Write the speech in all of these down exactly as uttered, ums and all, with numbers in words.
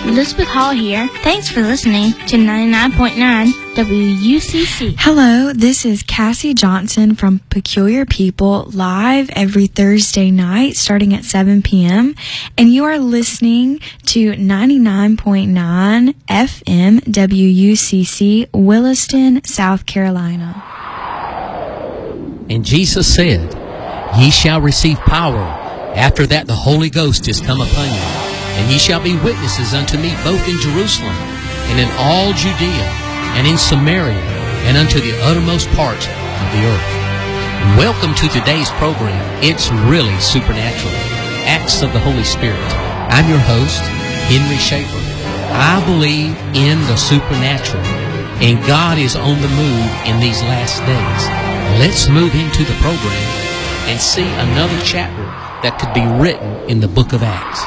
Elizabeth Hall here. Thanks for listening to ninety-nine point nine W U C C. Hello, this is Cassie Johnson from Peculiar People, live every Thursday night starting at seven p.m. And you are listening to ninety-nine point nine F M W U C C, Williston, South Carolina. And Jesus said, "Ye shall receive power. After that the Holy Ghost is come upon you. And ye shall be witnesses unto me both in Jerusalem and in all Judea and in Samaria and unto the uttermost parts of the earth." Welcome to today's program. It's really supernatural. Acts of the Holy Spirit. I'm your host, Henry Schaefer. I believe in the supernatural, and God is on the move in these last days. Let's move into the program and see another chapter that could be written in the book of Acts.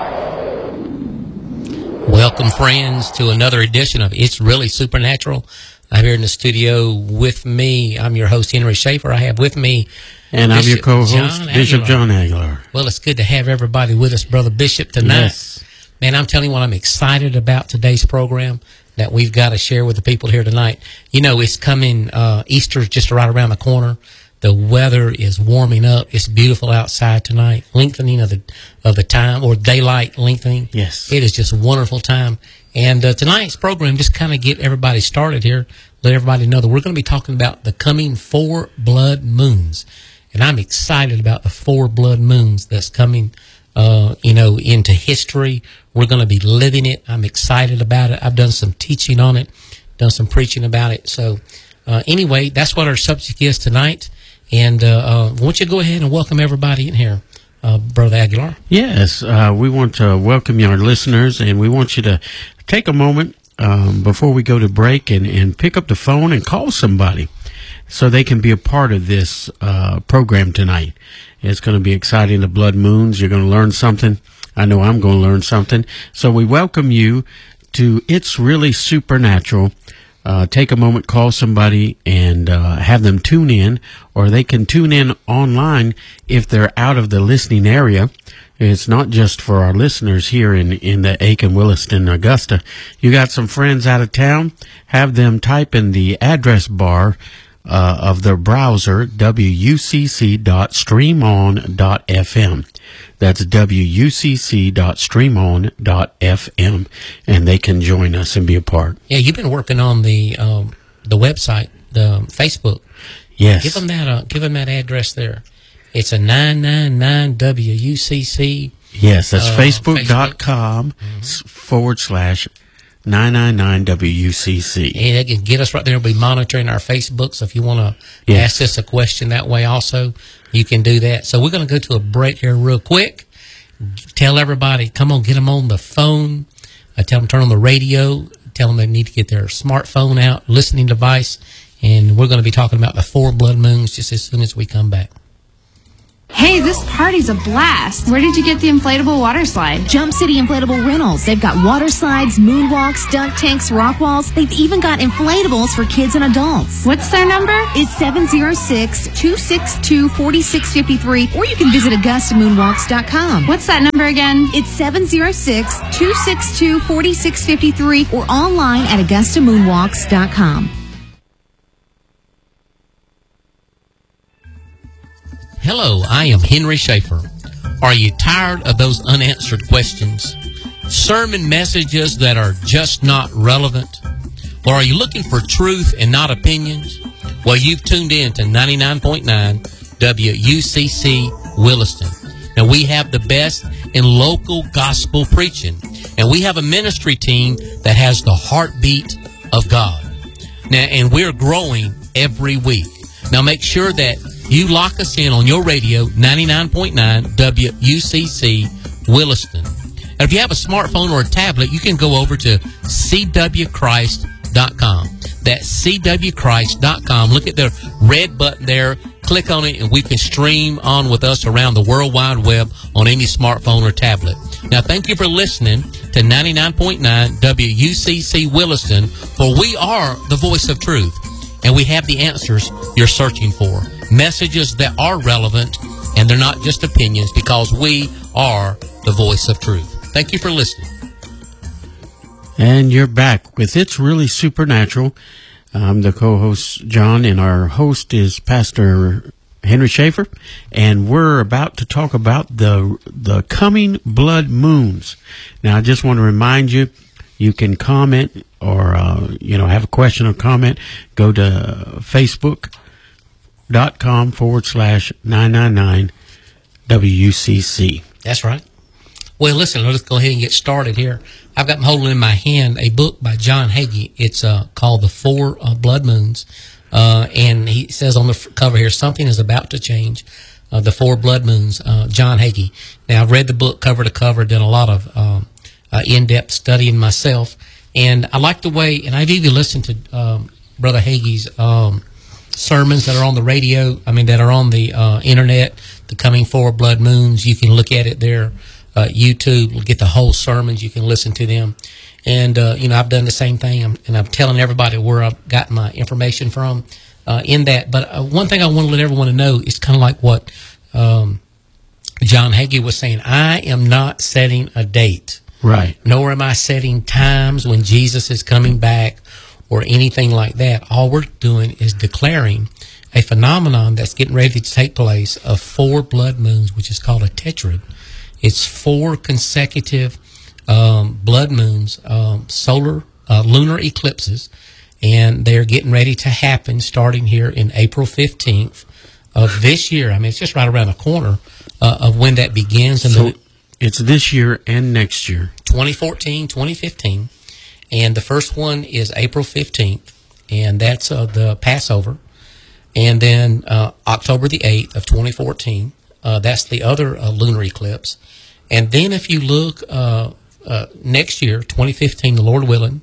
Welcome, friends, to another edition of It's Really Supernatural. I'm here in the studio with me. I'm your host, Henry Schaefer. I have with me And Bishop I'm your co-host, John Bishop Aguilar. John Aguilar. Well, it's good to have everybody with us, Brother Bishop, tonight. Yes. Man, I'm telling you what I'm excited about today's program that we've got to share with the people here tonight. You know, it's coming, uh, Easter's just right around the corner. The weather is warming up. It's beautiful outside tonight. Lengthening of the of the time, or daylight lengthening. Yes. It is just a wonderful time. And uh, tonight's program, just kind of get everybody started here, let everybody know that we're going to be talking about the coming four blood moons. And I'm excited about the four blood moons that's coming, uh, you know, into history. We're going to be living it. I'm excited about it. I've done some teaching on it, done some preaching about it. So uh, anyway, that's what our subject is tonight. And uh, uh, why don't you go ahead and welcome everybody in here, uh, Brother Aguilar? Yes, uh, we want to welcome our listeners, and we want you to take a moment um, before we go to break and, and pick up the phone and call somebody so they can be a part of this uh, program tonight. It's going to be exciting, the blood moons. You're going to learn something. I know I'm going to learn something. So we welcome you to It's Really Supernatural. Uh, take a moment, call somebody, and uh, have them tune in, or they can tune in online if they're out of the listening area. It's not just for our listeners here in, in the Aiken, Williston, Augusta. You got some friends out of town, have them type in the address bar uh, of their browser, W U C C dot stream on dot F M. That's W U C C dot stream on dot F M, and they can join us and be a part. Yeah, you've been working on the um, the website, the Facebook. Yes. Give them that. Uh, give them that address there. It's a nine nine nine W U C C. Yes, that's uh, facebook dot com Facebook. forward slash nine nine nine W U C C. And they can get us right there. We'll be monitoring our Facebook. So if you want to Yes. ask us a question that way also, you can do that. So we're going to go to a break here real quick. Tell everybody, come on, get them on the phone. Uh, tell them turn on the radio. Tell them they need to get their smartphone out, listening device. And we're going to be talking about the four blood moons just as soon as we come back. Hey, this party's a blast. Where did you get the inflatable water slide? Jump City Inflatable Rentals. They've got water slides, moonwalks, dunk tanks, rock walls. They've even got inflatables for kids and adults. What's their number? It's seven zero six, two six two, four six five three, or you can visit Augusta Moonwalks dot com. What's that number again? It's seven zero six, two six two, four six five three, or online at Augusta Moonwalks dot com. Hello, I am Henry Schaefer. Are you tired of those unanswered questions? Sermon messages that are just not relevant? Or are you looking for truth and not opinions? Well, you've tuned in to ninety-nine point nine W U C C Williston. Now, we have the best in local gospel preaching. And we have a ministry team that has the heartbeat of God. Now, and we're growing every week. Now, make sure that you lock us in on your radio, ninety-nine point nine W U C C Williston. And if you have a smartphone or a tablet, you can go over to C W Christ dot com. That's C W Christ dot com. Look at the red button there. Click on it, and we can stream on with us around the World Wide Web on any smartphone or tablet. Now, thank you for listening to ninety-nine point nine W U C C Williston, for we are the voice of truth, and we have the answers you're searching for. Messages that are relevant, and they're not just opinions, because we are the voice of truth. Thank you for listening. And you're back with It's Really Supernatural. I'm the co-host, John, and our host is Pastor Henry Schaefer. And we're about to talk about the the coming blood moons. Now, I just want to remind you, you can comment or, uh, you know, have a question or comment. Go to Facebook.com forward slash 999 WUCC. That's right. Well, listen, let's go ahead and get started here. I've got holding in my hand a book by John Hagee. It's uh, called The Four uh, Blood Moons. Uh, and he says on the f- cover here, something is about to change. Uh, the Four Blood Moons, uh, John Hagee. Now, I've read the book cover to cover, done a lot of um, uh, in-depth studying myself. And I like the way, and I've even listened to um, Brother Hagee's um, sermons that are on the radio, I mean, that are on the uh, internet, the coming Four Blood Moons. You can look at it there. Uh, YouTube, get the whole sermons. You can listen to them. And, uh, you know, I've done the same thing, I'm, and I'm telling everybody where I've gotten my information from uh, in that. But uh, one thing I want to let everyone know is kind of like what um, John Hagee was saying. I am not setting a date. Right. Nor am I setting times when Jesus is coming back or anything like that. All we're doing is declaring a phenomenon that's getting ready to take place of four blood moons, which is called a tetrad. It's four consecutive um, blood moons, um, solar, uh, lunar eclipses, and they're getting ready to happen starting here in April fifteenth of this year. I mean, it's just right around the corner uh, of when that begins. And So then it's this year and next year. twenty fourteen, twenty fifteen, and the first one is April fifteenth, and that's uh, the Passover. And then uh, October the eighth of twenty fourteen. Uh, that's the other uh, lunar eclipse. And then if you look uh, uh, next year, twenty fifteen, the Lord willing,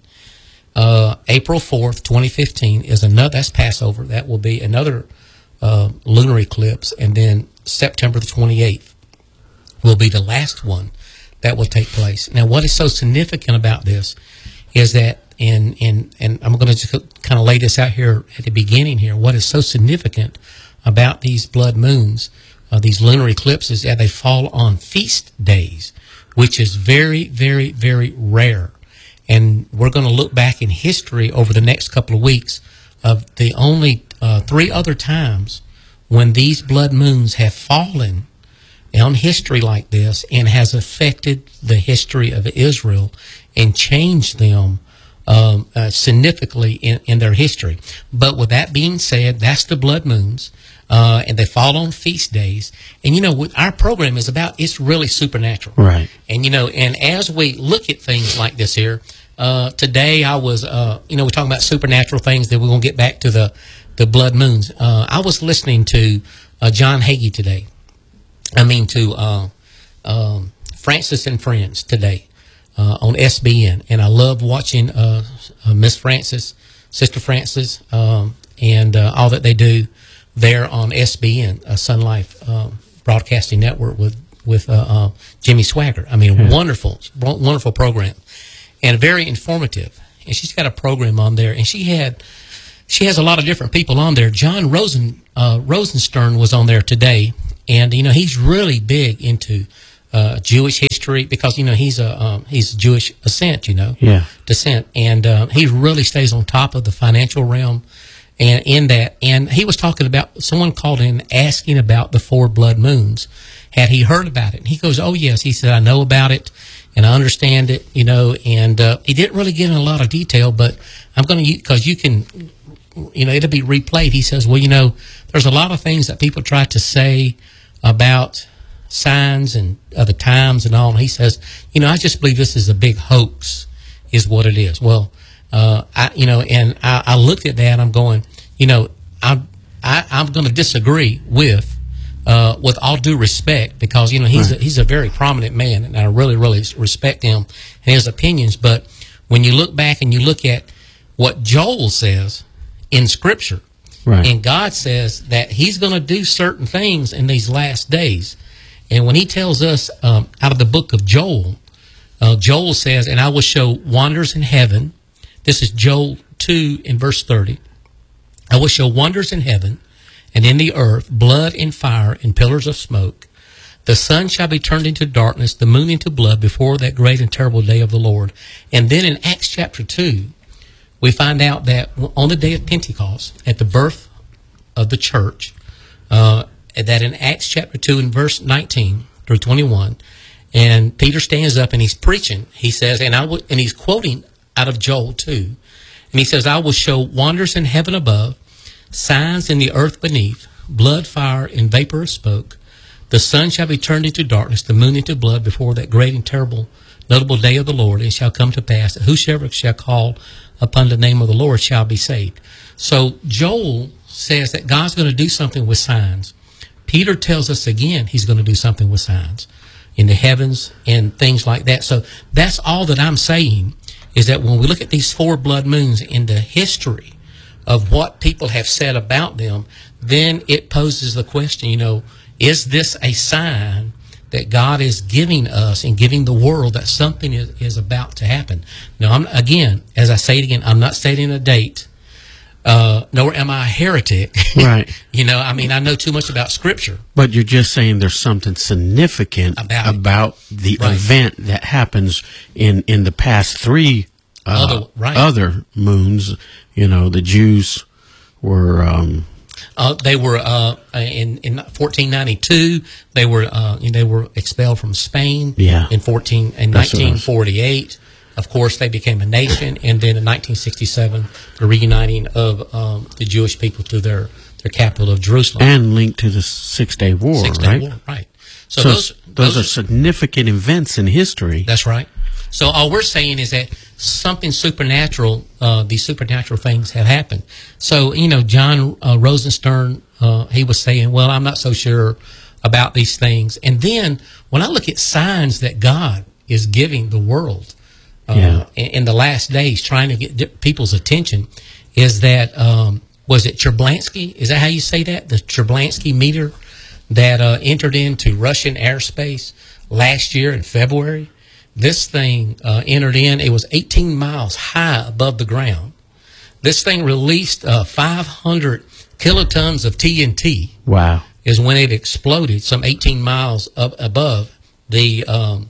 uh, April fourth, twenty fifteen, is another, that's Passover. That will be another uh, lunar eclipse. And then September the twenty-eighth will be the last one that will take place. Now, what is so significant about this is that, and, and, and I'm going to just kind of lay this out here at the beginning here, what is so significant about these blood moons, Uh, these lunar eclipses, yeah, they fall on feast days, which is very, very, very rare. And we're going to look back in history over the next couple of weeks of the only uh, three other times when these blood moons have fallen on history like this and has affected the history of Israel and changed them um, uh, significantly in, in their history. But with that being said, that's the blood moons. Uh, and they fall on feast days. And, you know, our program is about, it's really supernatural. Right. And, you know, and as we look at things like this here, uh, today I was, uh, you know, we're talking about supernatural things that we're going to get back to the, the blood moons. Uh, I was listening to uh, John Hagee today. I mean, to uh, um, Francis and Friends today uh, on S B N. And I love watching uh, uh, Miss Francis, Sister Francis, um, and uh, all that they do there on S B N, uh, Sun Life um, Broadcasting Network with with uh, uh, Jimmy Swagger. I mean, a wonderful, wonderful program, and very informative. And she's got a program on there, and she had she has a lot of different people on there. John Rosen uh, Rosenstern was on there today, and you know he's really big into uh, Jewish history because you know he's a um, he's Jewish ascent, you know, Yeah. descent, and uh, he really stays on top of the financial realm. And in that, and he was talking about, someone called in asking about the four blood moons. Had he heard about it? And he goes, oh, yes. He said, I know about it, and I understand it, you know, and uh, he didn't really get in a lot of detail, but I'm going to, because you can, you know, it'll be replayed. He says, well, you know, there's a lot of things that people try to say about signs and other times and all. And he says, you know, I just believe this is a big hoax, is what it is. Well, Uh, I, you know, and I, I looked at that and I'm going, you know, I'm, I, I'm going to disagree with, uh, with all due respect because, you know, he's, right. a, he's a very prominent man and I really, really respect him and his opinions. But when you look back and you look at what Joel says in Scripture, right. and God says that he's going to do certain things in these last days. And when he tells us um, out of the book of Joel, uh, Joel says, and I will show wonders in heaven. This is Joel two in verse thirty. I will show wonders in heaven and in the earth, blood and fire and pillars of smoke. The sun shall be turned into darkness, the moon into blood before that great and terrible day of the Lord. And then in Acts chapter two, we find out that on the day of Pentecost, at the birth of the church, uh, that in Acts chapter two and verse nineteen through twenty-one, and Peter stands up and he's preaching. He says, and I will, and he's quoting out of Joel two, and he says, "I will show wonders in heaven above, signs in the earth beneath, blood, fire, and vapor of smoke. The sun shall be turned into darkness, the moon into blood before that great and terrible notable day of the Lord. And it shall come to pass that whosoever shall call upon the name of the Lord shall be saved." So Joel says that God's going to do something with signs. Peter tells us again he's going to do something with signs in the heavens and things like that. So that's all that I'm saying, is that when we look at these four blood moons in the history of what people have said about them, then it poses the question, you know, is this a sign that God is giving us and giving the world that something is, is about to happen? Now, I'm, again, as I say it again, I'm not stating a date, uh, nor am I a heretic. Right. You know, I mean, I know too much about Scripture. But you're just saying there's something significant About about, it. the Right. event that happens in, in the past three uh, Other- right. other moons. You know, the Jews were... Um, Uh, they were uh, in in fourteen ninety-two. They were uh, they were expelled from Spain. Yeah. In fourteen in That's what I was- nineteen forty-eight. Of course, they became a nation, and then in nineteen sixty-seven, the reuniting of um, the Jewish people to their, their capital of Jerusalem. and linked to the Six Day War, Six Day right? War, right? So, So those those, are significant events in history. That's right. So all we're saying is that something supernatural, uh, these supernatural things have happened. So, you know, John uh, Rosenstern, uh, he was saying, well, I'm not so sure about these things. And then when I look at signs that God is giving the world uh, Yeah. in, in the last days, trying to get di- people's attention, is that, um, was it Cherblansky? Is that how you say that? The Cherblansky meter that uh, entered into Russian airspace last year in February? This thing uh, entered in, it was eighteen miles high above the ground. This thing released uh, five hundred kilotons of T N T. Wow. Is when it exploded some eighteen miles up above. The um,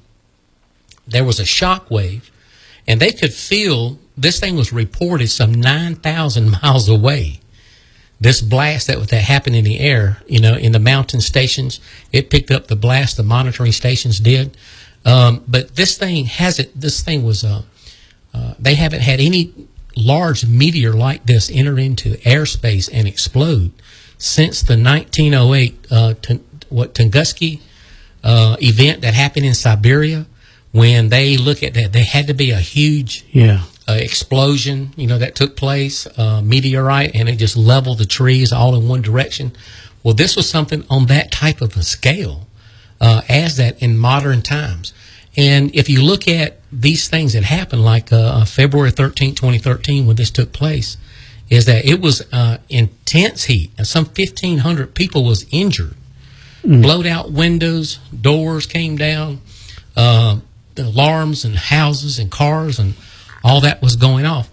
there was a shock wave, and they could feel, this thing was reported some nine thousand miles away. This blast that, that happened in the air, you know, in the mountain stations, it picked up the blast, the monitoring stations did. Um, but this thing hasn't, this thing was, uh, uh, they haven't had any large meteor like this enter into airspace and explode since the nineteen oh eight, uh, t- what, Tunguska uh, event that happened in Siberia. When they look at that, there had to be a huge Yeah. uh, explosion, you know, that took place, uh, meteorite, and it just leveled the trees all in one direction. Well, this was something on that type of a scale. Uh, as that in modern times. And if you look at these things that happened, like uh, February thirteenth, twenty thirteen, when this took place, is that it was uh, intense heat, and some fifteen hundred people was injured. Mm. Blowed out windows, doors came down, uh, the alarms and houses and cars and all that was going off.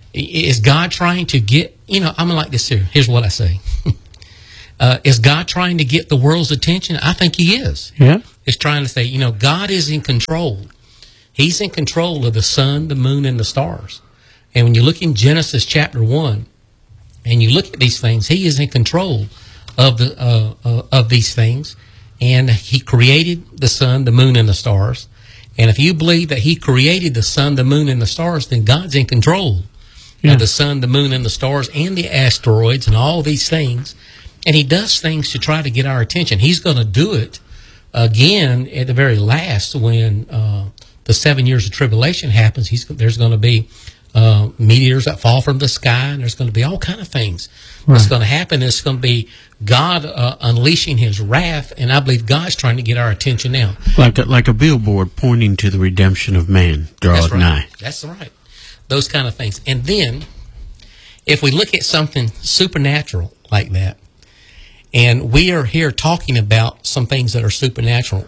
Is God trying to get, you know, I'm like this here. Here's what I say. Uh, is God trying to get the world's attention? I think he is. Yeah. It's trying to say, you know, God is in control. He's in control of the sun, the moon, and the stars. And when you look in Genesis chapter one, and you look at these things, he is in control of the uh, uh, of these things. And he created the sun, the moon, and the stars. And if you believe that he created the sun, the moon, and the stars, then God's in control Yeah. of the sun, the moon, and the stars, and the asteroids, and all these things. And he does things to try to get our attention. He's going to do it again at the very last when uh, the seven years of tribulation happens. He's, there's going to be uh, meteors that fall from the sky, and there's going to be all kind of things Right. that's going to happen. It's going to be God uh, unleashing his wrath, and I believe God's trying to get our attention now. Like a, like a billboard pointing to the redemption of man. Draw That's it right. nigh. That's right. Those kind of things. And then, if we look at something supernatural like that, and we are here talking about some things that are supernatural,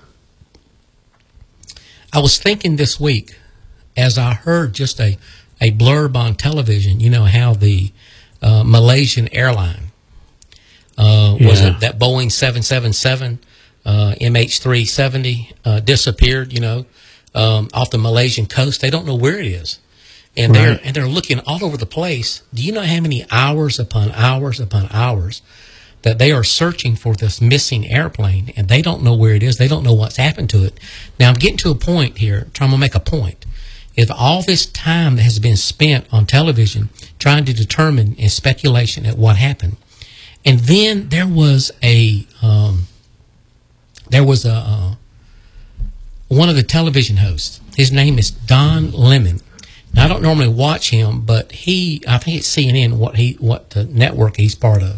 I was thinking this week, as I heard just a, a blurb on television, you know, how the uh, Malaysian airline, uh, was Yeah. it that Boeing seven seventy-seven, uh, M H three seventy uh, disappeared, you know, um, off the Malaysian coast. They don't know where it is. And they're, Right. and they're looking all over the place. Do you know how many hours upon hours upon hours that they are searching for this missing airplane, and they don't know where it is. They don't know what's happened to it. Now, I'm getting to a point here, trying to make a point. If all this time that has been spent on television trying to determine and speculation at what happened, and then there was a, um, there was a, uh, one of the television hosts. His name is Don Lemon. Now, I don't normally watch him, but he, I think it's C N N, what he, what the network he's part of.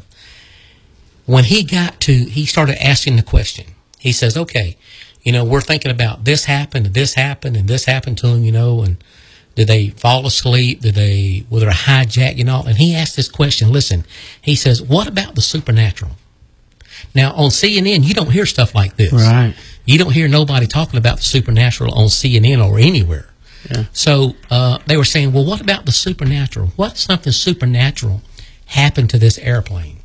When he got to, he started asking the question. He says, okay, you know, we're thinking about this happened, and this happened, and this happened to them, you know, and did they fall asleep? Did they, were there a hijack, you know? And he asked this question, listen, he says, what about the supernatural? Now, on C N N, you don't hear stuff like this. Right. You don't hear nobody talking about the supernatural on C N N or anywhere. Yeah. So uh, they were saying, well, what about the supernatural? What something supernatural happened to this airplane?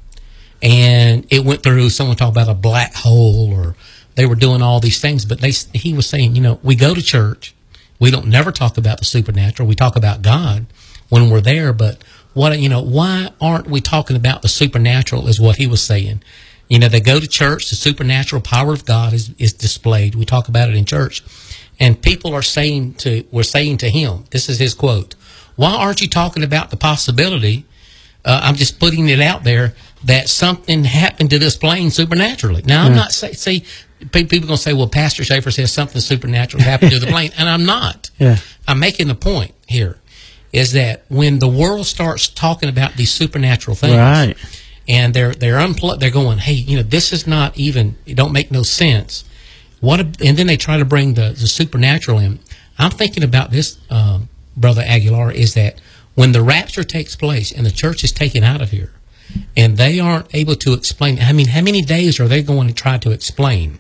And it went through, someone talked about a black hole, or they were doing all these things. But they, he was saying, you know, we go to church. We don't never talk about the supernatural. We talk about God when we're there. But what, you know, why aren't we talking about the supernatural is what he was saying. You know, they go to church. The supernatural power of God is, is displayed. We talk about it in church. And people are saying to, we're saying to him, this is his quote, why aren't you talking about the possibility, uh, I'm just putting it out there, that something happened to this plane supernaturally? Now, I'm Yeah. not saying, see, pe- people are going to say, well, Pastor Schaefer says something supernatural happened to the plane, and I'm not. Yeah. I'm making the point here, is that when the world starts talking about these supernatural things, Right. and they're, they're unplugged, they're going, hey, you know, this is not even, it don't make no sense. What? A, and then they try to bring the, the supernatural in. I'm thinking about this, um, Brother Aguilar, is that when the rapture takes place and the church is taken out of here, and they aren't able to explain, I mean, how many days are they going to try to explain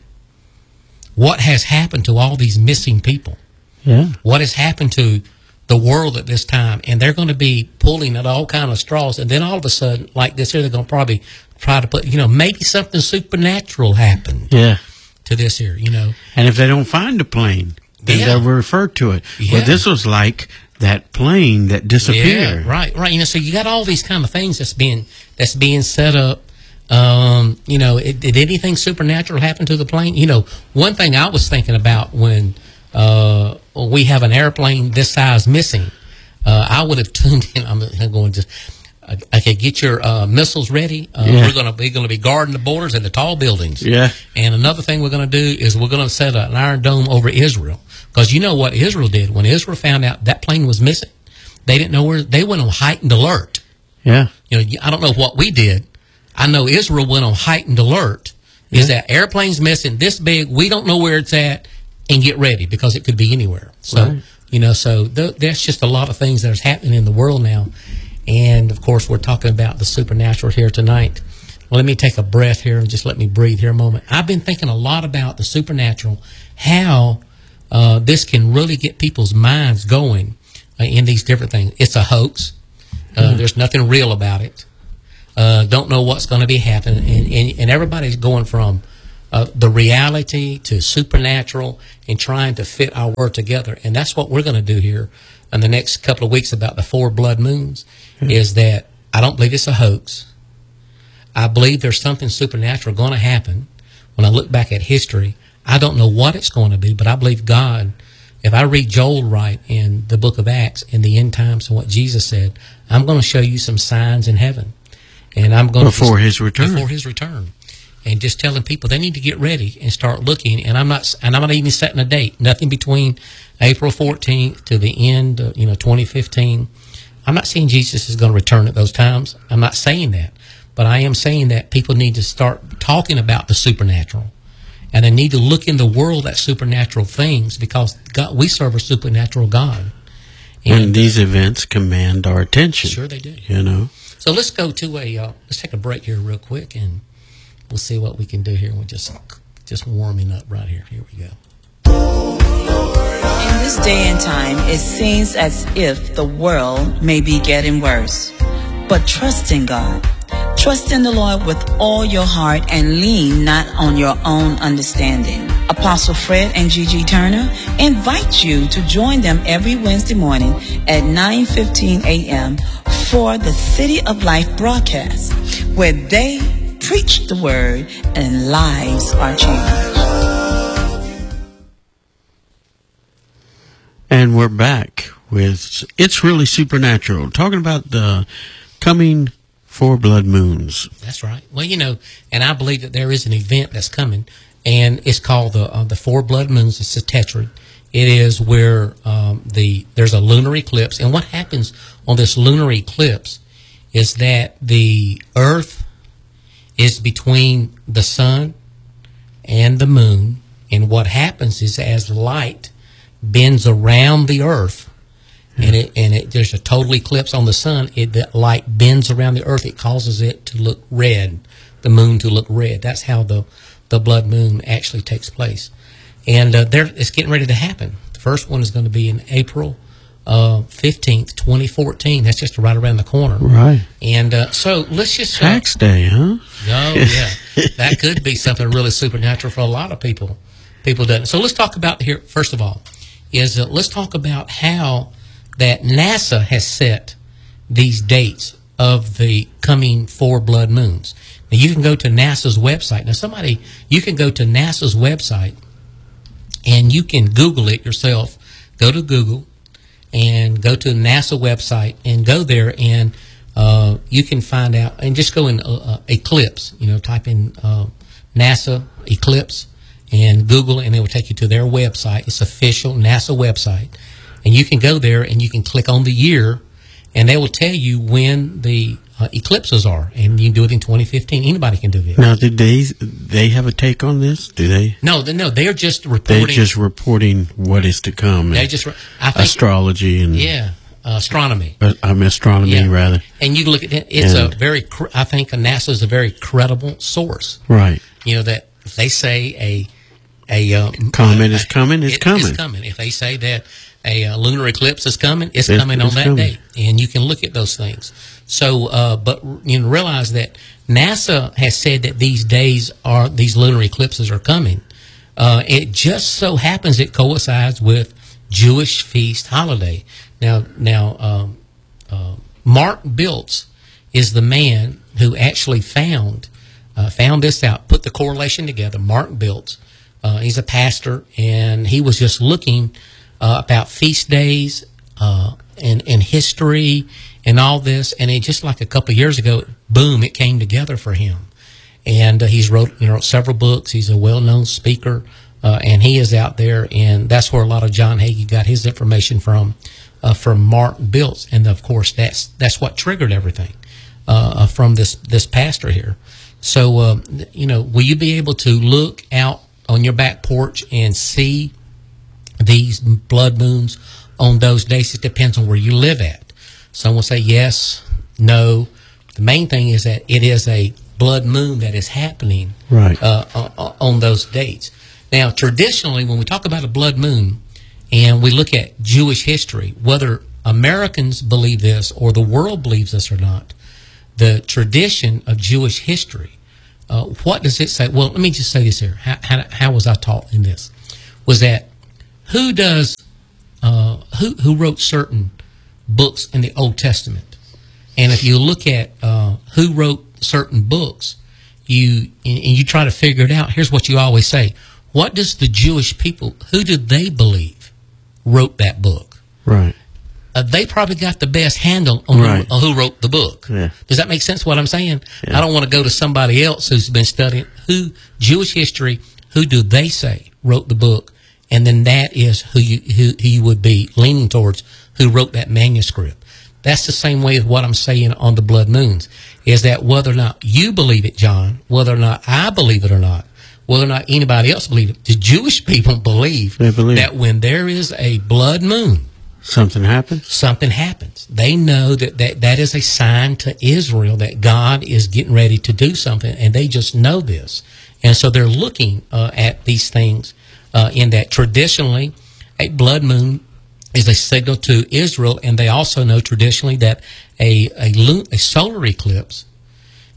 what has happened to all these missing people? Yeah. What has happened to the world at this time? And they're going to be pulling at all kind of straws, and then all of a sudden, like this here, they're going to probably try to put, you know, maybe something supernatural happened Yeah. to this here, you know. And if they don't find the plane, then Yeah. they'll refer to it. Yeah. Well, this was like that plane that disappeared. Yeah, right, right. You know, so you got all these kind of things that's being that's being set up. Um, you know, it, did anything supernatural happen to the plane? You know, one thing I was thinking about when uh, we have an airplane this size missing, uh, I would have tuned in. I'm, I'm going to. Okay, get your uh, missiles ready. Uh, Yeah. We're going to be going to be guarding the borders and the tall buildings. Yeah. And another thing we're going to do is we're going to set an Iron Dome over Israel, because you know what Israel did when Israel found out that plane was missing. They didn't know where. They went on heightened alert. Yeah. You know, I don't know what we did. I know Israel went on heightened alert. Is Yeah. that airplane's missing this big? We don't know where it's at, and get ready because it could be anywhere. So Right. you know, so th- there's just a lot of things that are happening in the world now. And, of course, we're talking about the supernatural here tonight. Well, let me take a breath here and just let me breathe here a moment. I've been thinking a lot about the supernatural, how uh, this can really get people's minds going uh, in these different things. It's a hoax. Uh, Mm-hmm. There's nothing real about it. Uh, don't know what's going to be happening. And, and, and everybody's going from uh, the reality to supernatural and trying to fit our word together. And that's what we're going to do here in the next couple of weeks about the four blood moons. Is that I don't believe it's a hoax. I believe there's something supernatural going to happen. When I look back at history, I don't know what it's going to be, but I believe God, if I read Joel right in the book of Acts, in the end times and what Jesus said, I'm going to show you some signs in heaven. And I'm going Before to, his return. Before his return. And just telling people they need to get ready and start looking. And I'm not, and I'm not even setting a date. Nothing between April fourteenth to the end, of, you know, twenty fifteen. I'm not saying Jesus is going to return at those times. I'm not saying that. But I am saying that people need to start talking about the supernatural. And they need to look in the world at supernatural things, because God, we serve a supernatural God. And these events command our attention. Sure they do. You know. So let's go to a, uh, let's take a break here real quick, and we'll see what we can do here. We're just, just warming up right here. Here we go. In this day and time, it seems as if the world may be getting worse. But trust in God. Trust in the Lord with all your heart and lean not on your own understanding. Apostle Fred and Gigi Turner invite you to join them every Wednesday morning at nine fifteen a.m. for the City of Life broadcast, where they preach the word and lives are changed. And we're back with It's Really Supernatural, talking about the coming four blood moons. That's right. Well, you know, and I believe that there is an event that's coming, and it's called the uh, the four blood moons. It's a tetrad. It is where um, the there's a lunar eclipse, and what happens on this lunar eclipse is that the Earth is between the sun and the moon, and what happens is as light bends around the Earth, and it and it there's a total eclipse on the sun. It the light bends around the Earth. It causes it to look red, the moon to look red. That's how the the blood moon actually takes place, and uh, there it's getting ready to happen. The first one is going to be in April uh, fifteenth, twenty fourteen. That's just right around the corner, right? And uh, so let's just uh, tax day, huh? Oh yeah, that could be something really supernatural for a lot of people. People doesn't. So let's talk about here first of all. Is uh, let's talk about how that NASA has set these dates of the coming four blood moons. Now you can go to NASA's website. Now somebody, you can go to NASA's website and you can Google it yourself. Go to Google and go to the NASA website and go there and uh, you can find out, and just go in uh, uh, eclipse, you know, type in uh, NASA eclipse and Google, and it will take you to their website. It's official NASA website. And you can go there and you can click on the year, and they will tell you when the uh, eclipses are. And you can do it in twenty fifteen. Anybody can do this. Now, did they they have a take on this? Do they? No, they, no, they're just reporting. They're just reporting what is to come. They just I think, astrology and yeah, uh, astronomy. Uh, I mean astronomy yeah. rather. And you look at it. It's and, a very. I think NASA is a very credible source. Right. You know that if they say a a um, comet uh, is coming, it's it, coming. It's coming. If they say that a uh, lunar eclipse is coming, it's, it's coming on it's that coming. date, and you can look at those things. So, uh, but you know, realize that NASA has said that these days are these lunar eclipses are coming. Uh, it just so happens it coincides with Jewish feast holiday. Now, now um, uh, Mark Biltz is the man who actually found uh, found this out, put the correlation together. Mark Biltz, uh, he's a pastor, and he was just looking uh, about feast days uh, and, and history and all this, and it just like a couple of years ago, boom, it came together for him. And uh, he's wrote, you know, several books. He's a well-known speaker, uh, and he is out there, and that's where a lot of John Hagee got his information from, uh, from Mark Biltz. And of course, that's that's what triggered everything uh, from this this pastor here. So, uh, you know, will you be able to look out on your back porch and see these blood moons on those days? It depends on where you live at. Some will say yes, no. The main thing is that it is a blood moon that is happening right. uh, on those dates. Now, traditionally, when we talk about a blood moon and we look at Jewish history, whether Americans believe this or the world believes this or not, the tradition of Jewish history, uh, what does it say? Well, let me just say this here. How, how, how was I taught in this? Was that who does, uh, who, who wrote certain books in the Old Testament? And if you look at uh, who wrote certain books, you and you try to figure it out. Here's what you always say: what does the Jewish people, who did they believe wrote that book? Right. Uh, they probably got the best handle on, right. who, on who wrote the book. Yeah. Does that make sense? What I'm saying? Yeah. I don't want to go to somebody else who's been studying who Jewish history. Who do they say wrote the book? And then that is who you who, who you would be leaning towards, who wrote that manuscript. That's the same way as what I'm saying on the blood moons, is that whether or not you believe it, John, whether or not I believe it or not, whether or not anybody else believes it, the Jewish people believe, they believe that when there is a blood moon, something happens. Something happens. They know that, that that is a sign to Israel that God is getting ready to do something, and they just know this. And so they're looking uh, at these things uh, in that traditionally a blood moon is a signal to Israel, and they also know traditionally that a a, a solar eclipse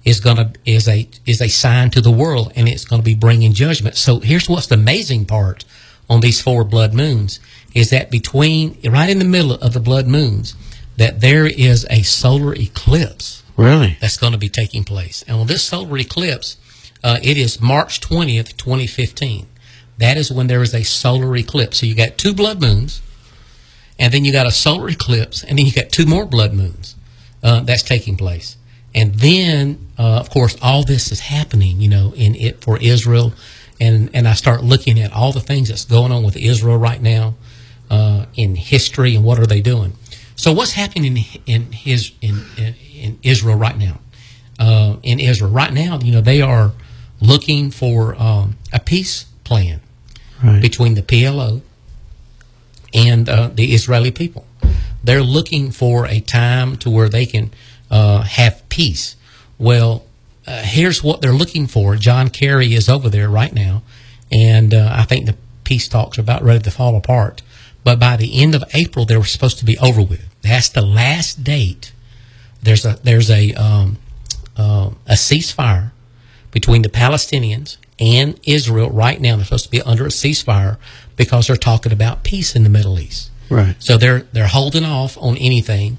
is going to is a is a sign to the world, and it's going to be bringing judgment. So here's what's the amazing part on these four blood moons is that between right in the middle of the blood moons, that there is a solar eclipse. Really? That's going to be taking place, and on this solar eclipse, uh, it is March twentieth, twenty fifteen. That is when there is a solar eclipse. So you got two blood moons, and then you got a solar eclipse, and then you got two more blood moons uh, that's taking place. And then, uh, of course, all this is happening, you know, in it for Israel. And, and I start looking at all the things that's going on with Israel right now uh, in history and what are they doing. So what's happening in in, his, in, in, in Israel right now? Uh, in Israel right now, you know, they are looking for um, a peace plan right. between the P L O and uh, the Israeli people. They're looking for a time to where they can uh, have peace. Well, uh, here's what they're looking for. John Kerry is over there right now, and uh, I think the peace talks are about ready to fall apart. But by the end of April, they were supposed to be over with. That's the last date. There's a there's a um, uh, a ceasefire between the Palestinians and Israel right now. They're supposed to be under a ceasefire because they're talking about peace in the Middle East. Right. So they're they're holding off on anything.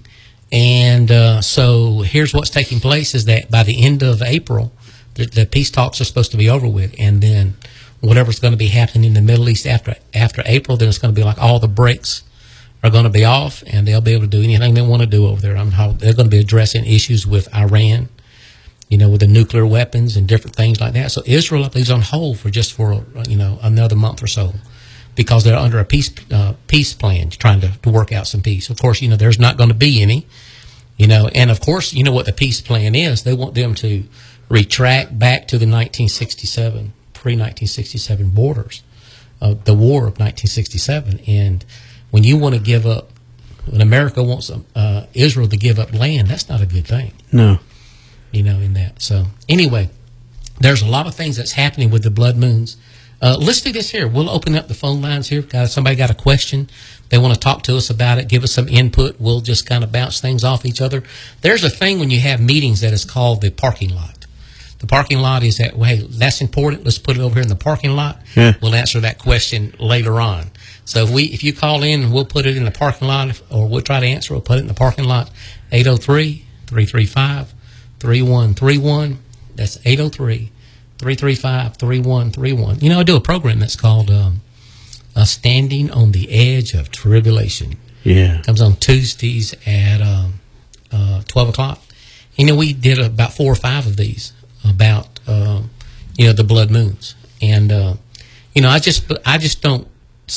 And uh, so here's what's taking place is that by the end of April, the, the peace talks are supposed to be over with. And then whatever's going to be happening in the Middle East after after April, then it's going to be like all the brakes are going to be off, and they'll be able to do anything they want to do over there. I mean, how, they're going to be addressing issues with Iran, you know, with the nuclear weapons and different things like that. So Israel, I believe, is on hold for just for, you know, another month or so because they're under a peace uh, peace plan, trying to, to work out some peace. Of course, you know, there's not going to be any, you know, and of course, you know what the peace plan is. They want them to retract back to the nineteen sixty-seven, pre-nineteen sixty-seven borders, uh, the war of nineteen sixty-seven. And when you want to give up, when America wants uh, Israel to give up land, that's not a good thing. No. You know, in that. So anyway, there's a lot of things that's happening with the blood moons. Uh, let's do this here. We'll open up the phone lines here. Got somebody got a question? They want to talk to us about it, give us some input. We'll just kind of bounce things off each other. There's a thing when you have meetings that is called the parking lot. The parking lot is that, well, hey, that's important. Let's put it over here in the parking lot. Yeah. We'll answer that question later on. So if we, if you call in, we'll put it in the parking lot, or we'll try to answer. We'll put it in the parking lot. eight oh three, three three five, three one three one. That's eight oh three, three three five, three one three one. You know, I do a program that's called um, uh, Standing on the Edge of Tribulation. Yeah. It comes on Tuesdays at um, uh, twelve o'clock. You know, we did about four or five of these about, um, you know, the blood moons. And, uh, you know, I just, I just don't,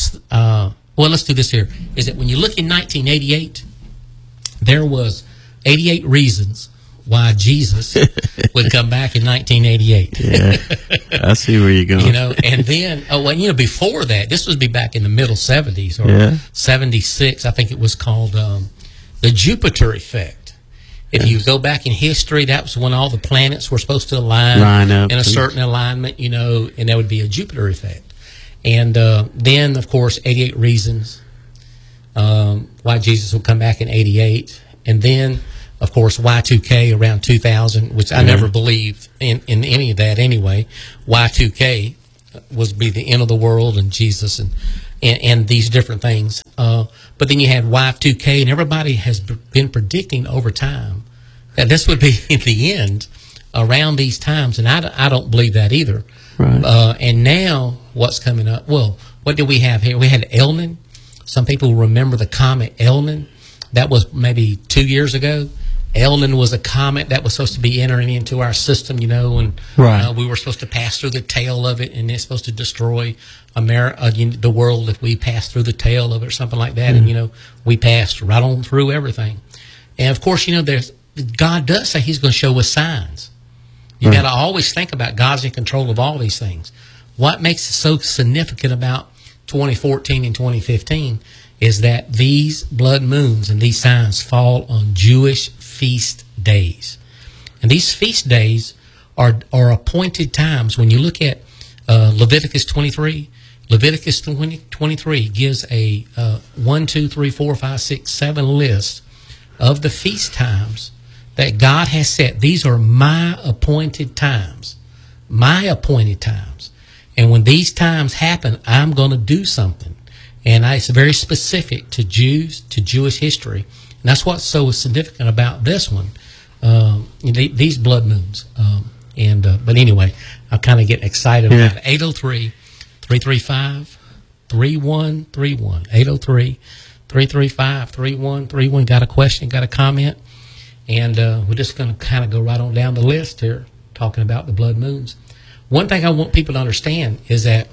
uh, well, let's do this here. Is that when you look in nineteen eighty-eight, there was eighty-eight reasons why Jesus would come back in nineteen eighty-eight. Yeah, I see where you're going. You know, and then, oh, well, you know, before that, this would be back in the middle seventies or Yeah. seventy-six, I think it was called um, the Jupiter effect. If you go back in history, that was when all the planets were supposed to align Line up in a and- certain alignment, you know, and that would be a Jupiter effect. And uh, then, of course, eighty-eight reasons um, why Jesus will come back in eighty-eight. And then, of course, Y two K around two thousand, which I Yeah. never believed in, in any of that anyway. Y two K was be the end of the world and Jesus and and, and these different things. Uh, but then you had Y two K, and everybody has b- been predicting over time that this would be at the end around these times, and I, d- I don't believe that either. Right. Uh, and now, what's coming up? Well, what did we have here? We had Elnan. Some people remember the comet Elnan. That was maybe two years ago. Elnan was a comet that was supposed to be entering into our system, you know, and Right. uh, we were supposed to pass through the tail of it, and it's supposed to destroy America, uh, you know, the world if we pass through the tail of it or something like that. Mm. And, you know, we passed right on through everything. And, of course, you know, there's God does say he's going to show us signs. You Right. got to always think about God's in control of all these things. What makes it so significant about twenty fourteen and twenty fifteen is that these blood moons and these signs fall on Jewish feast days. And these feast days are are appointed times. When you look at uh, Leviticus twenty-three, Leviticus twenty, twenty-three gives a uh, one, two, three, four, five, six, seven list of the feast times that God has set. These are my appointed times. My appointed times. And when these times happen, I'm going to do something. And I, it's very specific to Jews, to Jewish history. And that's what's so significant about this one, um, these blood moons. Um, and uh, But anyway, I kind of get excited yeah. about it. eight oh three, three three five, three one three one. eight oh three, three three five, three one three one. Got a question, got a comment? And uh, we're just going to kind of go right on down the list here, talking about the blood moons. One thing I want people to understand is that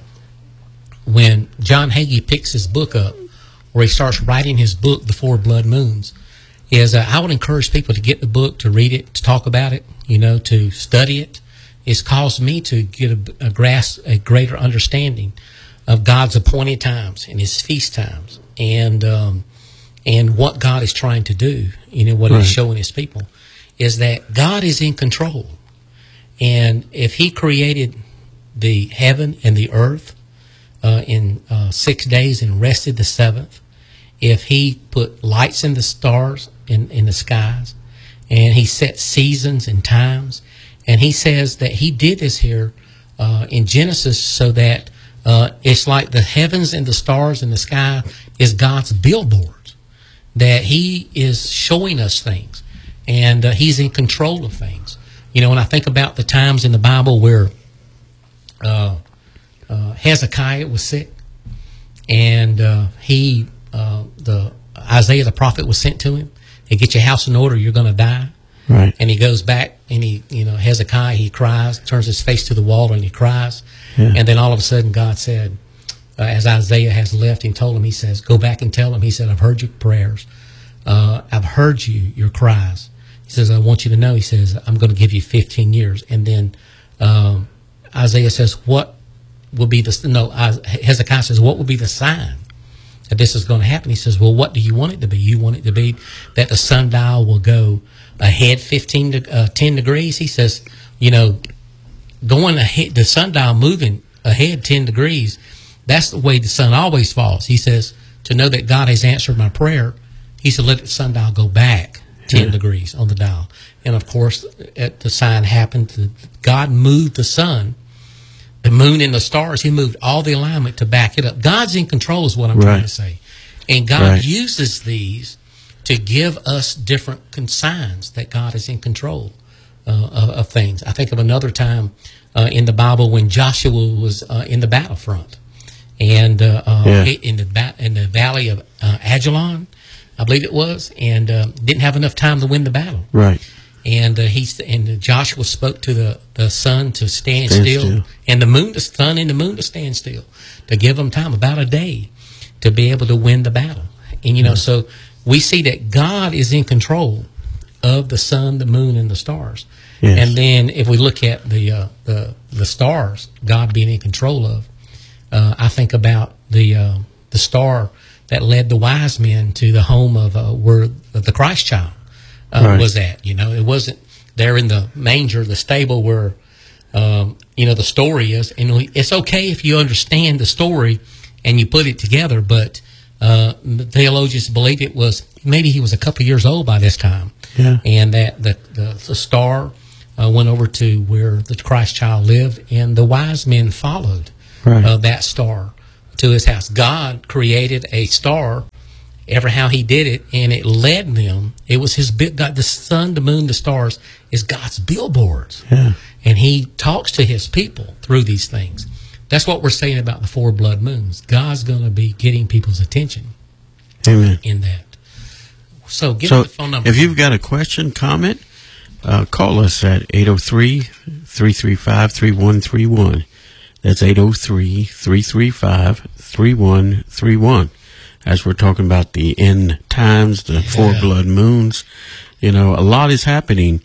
when John Hagee picks his book up, or he starts writing his book, The Four Blood Moons, is uh, I would encourage people to get the book, to read it, to talk about it, you know, to study it. It's caused me to get a, a grasp, a greater understanding of God's appointed times and His feast times, and um, and what God is trying to do, you know, what right. He's showing His people, is that God is in control. And if He created the heaven and the earth uh, in uh, six days and rested the seventh, if He put lights in the stars in, in the skies, and He set seasons and times, and He says that He did this here uh, in Genesis so that uh, it's like the heavens and the stars in the sky is God's billboards, that He is showing us things, and uh, He's in control of things. You know, when I think about the times in the Bible where uh, uh, Hezekiah was sick, and uh, he, uh, the Isaiah the prophet was sent to him, "Hey, get your house in order, you're going to die." Right. And he goes back, and he, you know, Hezekiah, he cries, turns his face to the wall, and he cries. Yeah. And then all of a sudden, God said, uh, as Isaiah has left and told him, He says, "Go back and tell him." He said, "I've heard your prayers. Uh, I've heard you, your cries." He says, "I want you to know," He says, "I'm going to give you fifteen years. And then um, Isaiah says, "What will be the," no, Hezekiah says, "What will be the sign that this is going to happen?" He says, "Well, what do you want it to be? You want it to be that the sundial will go ahead fifteen to uh, ten degrees?" He says, you know, going ahead, the sundial moving ahead ten degrees, that's the way the sun always falls. He says, to know that God has answered my prayer, He said, let the sundial go back ten yeah. degrees on the dial. And of course, at the sign happened. God moved the sun, the moon, and the stars. He moved all the alignment to back it up. God's in control is what I'm right. trying to say. And God right. uses these to give us different signs that God is in control uh, of, of things. I think of another time uh, in the Bible when Joshua was uh, in the battlefront, and uh, uh, yeah. in the ba- in the valley of uh, Ajalon, I believe it was, and uh, didn't have enough time to win the battle. Right. And uh, he and Joshua spoke to the, the sun to stand, stand still, still, and the moon, the sun, and the moon to stand still, to give them time, about a day, to be able to win the battle. And you know, yeah. so we see that God is in control of the sun, the moon, and the stars. Yes. And then if we look at the uh, the the stars, God being in control of, uh, I think about the uh, the star that led the wise men to the home of uh, where the Christ child uh, right. was at. You know, it wasn't there in the manger, the stable where um, you know the story is. And it's okay if you understand the story and you put it together, but uh, the theologians believe it was maybe he was a couple years old by this time, yeah. and that the the, the star uh, went over to where the Christ child lived, and the wise men followed right. uh, that star to his house. God created a star, ever how He did it, and it led them. It was His God, the sun, the moon, the stars is God's billboards, yeah. and He talks to His people through these things. That's what we're saying about the four blood moons. God's going to be getting people's attention. Amen. In that. So give so me the phone number. If you've got a question, comment, uh, call us at eight oh three, three three five, three one three one. That's eight oh three, three three five, three one three one. As we're talking about the end times, the yeah. four blood moons, you know, a lot is happening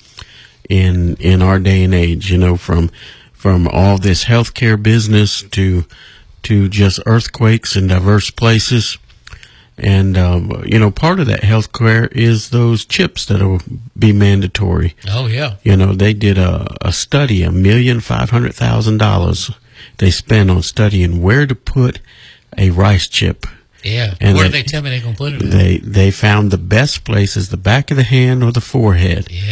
in in our day and age, you know, from from all this healthcare business to to just earthquakes in diverse places. And, um, you know, part of that healthcare is those chips that will be mandatory. Oh, yeah. You know, they did a, a study, a million five hundred thousand dollars they spent on studying where to put a rice chip. Yeah. And where they, do they tell me they're going to put it? They, they found the best places, the back of the hand or the forehead. Yeah.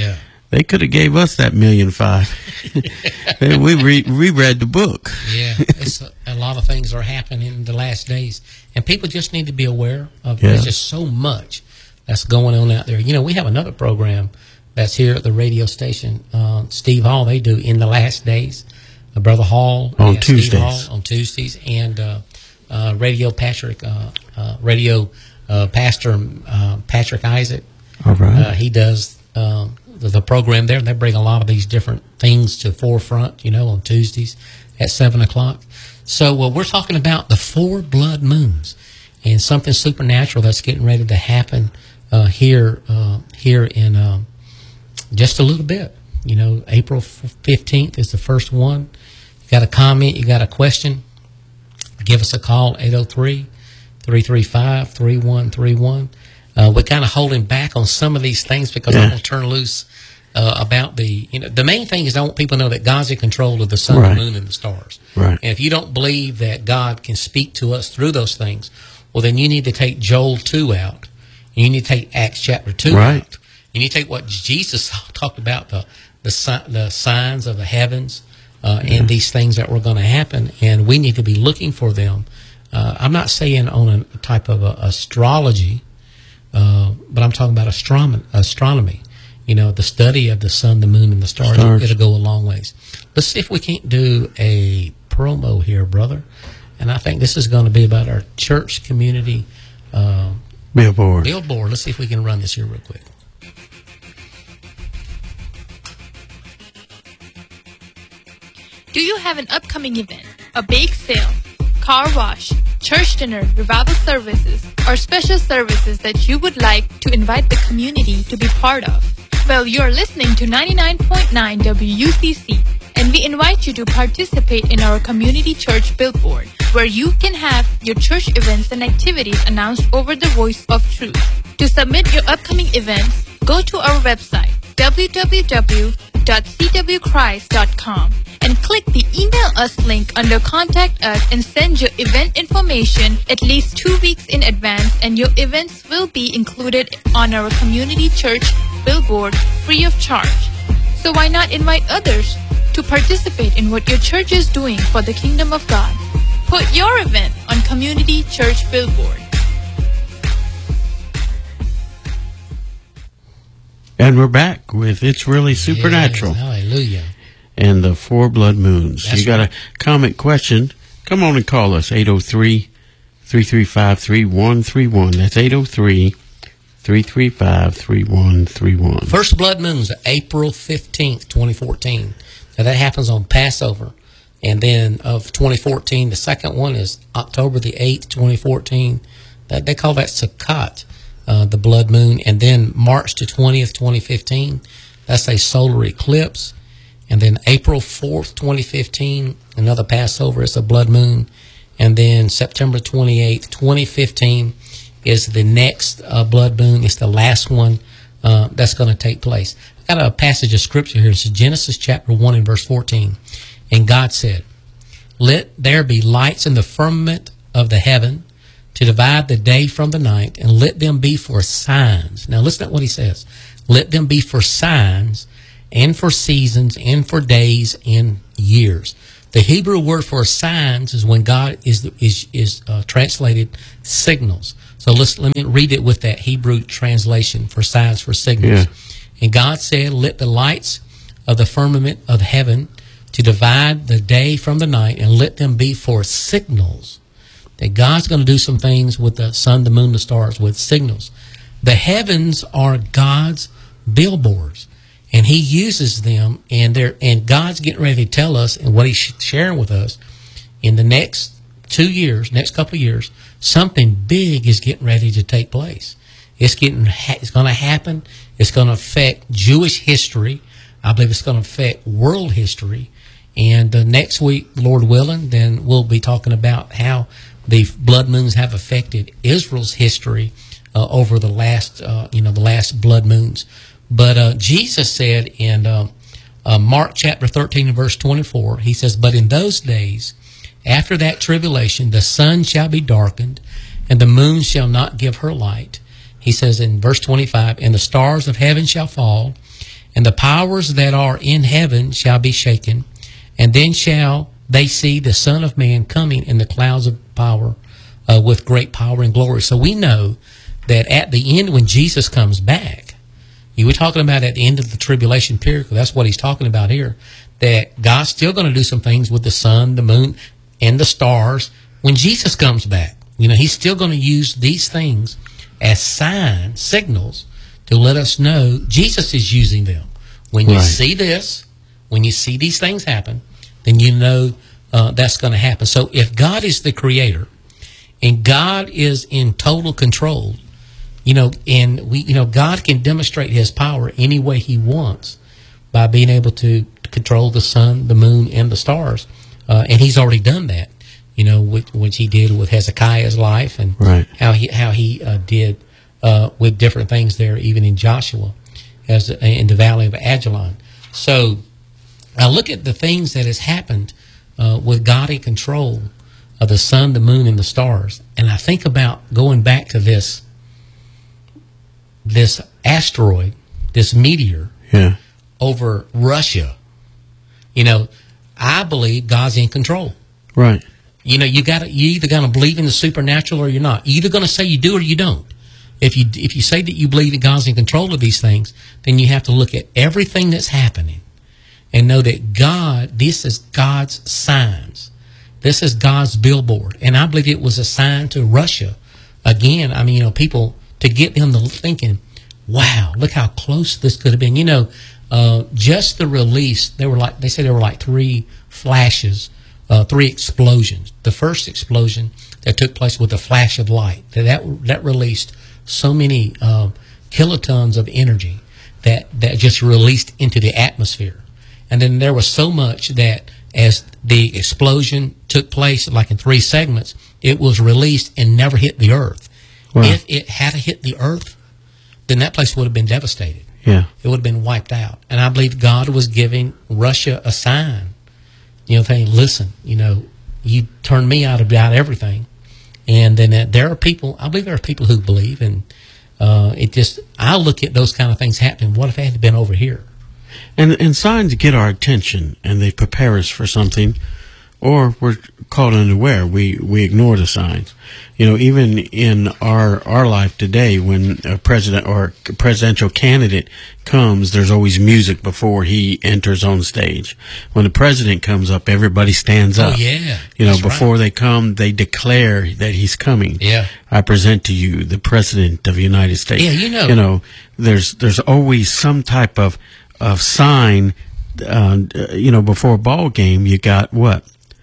They could have gave us that million five. we re- reread the book. Yeah, it's a, a lot of things are happening in the last days, and people just need to be aware of. Yeah. There's just so much that's going on out there. You know, we have another program that's here at the radio station. Uh, Steve Hall, they do In the Last Days. Uh, Brother Hall on and Tuesdays. Steve Hall on Tuesdays, and uh, uh, Radio Patrick, uh, uh, Radio uh, Pastor uh, Patrick Isaac. All right. Uh, he does. Um, The, the program there, they bring a lot of these different things to forefront, you know, on Tuesdays at seven o'clock. So uh, we're talking about the four blood moons and something supernatural that's getting ready to happen uh, here uh, here in um, just a little bit. You know, April fifteenth is the first one. You got a comment, you got a question, give us a call, eight oh three, three three five, three one three one. Uh, we're kind of holding back on some of these things because yeah. I want to turn loose uh, about the, you know, the main thing is I want people to know that God's in control of the sun, right. the moon, and the stars. Right. And if you don't believe that God can speak to us through those things, well, then you need to take Joel two out. And you need to take Acts chapter two right. out. You need to take what Jesus talked about, the the, si- the signs of the heavens uh, yeah. and these things that were going to happen, and we need to be looking for them. Uh, I'm not saying on a type of a, astrology, Uh, but I'm talking about astronomy, astronomy. You know, the study of the sun, the moon, and the stars. stars. It'll go a long ways. Let's see if we can't do a promo here, brother. And I think this is going to be about our church community uh, billboard. Billboard. Let's see if we can run this here real quick. Do you have an upcoming event, a bake sale, car wash, church dinner, revival services, or special services that you would like to invite the community to be part of? Well, you're listening to ninety-nine point nine W U C C, and we invite you to participate in our community church billboard, where you can have your church events and activities announced over the Voice of Truth. To submit your upcoming events, go to our website, w w w dot c w christ dot com, and click the Email Us link under Contact Us and send your event information at least two weeks in advance, and your events will be included on our community church billboard free of charge. So why not invite others to participate in what your church is doing for the kingdom of God? Put your event on community church billboard. And we're back with It's Really Supernatural. Yeah, hallelujah. And the four blood moons. That's you got right. a comment, question, come on and call us, eight oh three, three three five, three one three one. That's eight oh three, three three five, three one three one. First blood moons, April fifteenth, twenty fourteen. Now that happens on Passover. And then of twenty fourteen, the second one is October the eighth, twenty fourteen. That, they call that Sukkot, uh, the blood moon. And then March the twentieth, twenty fifteen, that's a solar eclipse. And then April fourth, twenty fifteen, another Passover, it's a blood moon. And then September twenty-eighth, twenty fifteen is the next uh, blood moon. It's the last one uh, that's going to take place. I got a passage of scripture here. It's Genesis chapter one and verse fourteen. And God said, "Let there be lights in the firmament of the heaven to divide the day from the night, and let them be for signs." Now listen to what he says. Let them be for signs, and for seasons, and for days, and years. The Hebrew word for signs is when God is is is uh, translated signals. So let's let me read it with that Hebrew translation for signs, for signals. Yeah. And God said, "Let the lights of the firmament of heaven to divide the day from the night, and let them be for signals." That God's going to do some things with the sun, the moon, the stars, with signals. The heavens are God's billboards. And he uses them, and they're, and God's getting ready to tell us, and what he's sharing with us, in the next two years, next couple of years, something big is getting ready to take place. It's getting, it's going to happen. It's going to affect Jewish history. I believe it's going to affect world history. And uh, next week, Lord willing, then we'll be talking about how the blood moons have affected Israel's history uh, over the last, uh, you know, the last blood moons. But uh, Jesus said in uh, uh, Mark chapter thirteen and verse twenty-four, he says, "But in those days, after that tribulation, the sun shall be darkened, and the moon shall not give her light." He says in verse twenty-five, "And the stars of heaven shall fall, And the powers that are in heaven shall be shaken, and then shall they see the Son of Man coming in the clouds of power, uh, with great power and glory. So we know that at the end, when Jesus comes back, you were talking about at the end of the tribulation period, that's what he's talking about here, that God's still going to do some things with the sun, the moon, and the stars when Jesus comes back. You know, he's still going to use these things as signs, signals, to let us know Jesus is using them. When you Right. see this, when you see these things happen, then you know uh, that's going to happen. So if God is the creator and God is in total control, you know, and we, you know, God can demonstrate his power any way he wants by being able to control the sun, the moon, and the stars. Uh, and he's already done that, you know, which, which he did with Hezekiah's life, and Right. how he how he uh, did uh, with different things there, even in Joshua, as in the valley of Ajalon. So I look at the things that has happened uh, with God in control of the sun, the moon, and the stars, and I think about going back to this this asteroid, this meteor Yeah. over Russia. You know, I believe God's in control. Right. You know, you got to you either going to believe in the supernatural or you're not. You're either going to say you do or you don't. If you if you say that you believe that God's in control of these things, then you have to look at everything that's happening and know that God, this is God's signs. This is God's billboard. And I believe it was a sign to Russia. Again, I mean, you know, people, to get them to thinking, wow, look how close this could have been. You know, uh, just the release, they were like, they said there were like three flashes, uh, three explosions. The first explosion that took place with a flash of light, that that, that released so many uh, kilotons of energy that, that just released into the atmosphere. And then there was so much that as the explosion took place, like in three segments, it was released and never hit the earth. Wow. If it had hit the earth, then that place would have been devastated. Yeah. It would have been wiped out. And I believe God was giving Russia a sign, you know, saying, listen, you know, you turned me out about everything. And then uh, there are people, I believe there are people who believe, and uh, it just, I look at those kind of things happening. What if it had been over here? And and signs get our attention, and they prepare us for something, or we're caught unaware. We we ignore the signs. You know, even in our our life today, when a president or a presidential candidate comes, there's always music before he enters on stage. When the president comes up, everybody stands Oh, up. yeah. You know, That's before right. they come, they declare that he's coming. Yeah. I present to you the president of the United States. Yeah, you know. You know, there's there's always some type of of sign. Uh, you know, before a ball game, you got what?